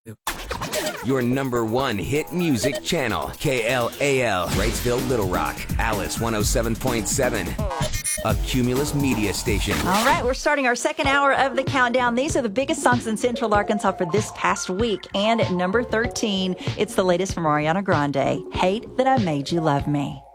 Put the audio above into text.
Your number one hit music channel, KLAL, Wrightsville, Little Rock, Alice 107.7, a Cumulus media station. All right, we're starting our second hour of the countdown. These are the biggest songs in Central Arkansas for this past week. And at number 13, it's the latest from Ariana Grande, Hate That I Made You Love Me.